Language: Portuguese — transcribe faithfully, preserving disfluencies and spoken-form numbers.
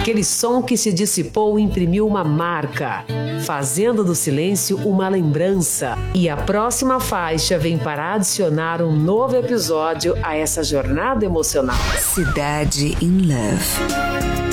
Aquele som que se dissipou imprimiu uma marca, fazendo do silêncio uma lembrança. E a próxima faixa vem para adicionar um novo episódio a essa jornada emocional. Cidade in Love.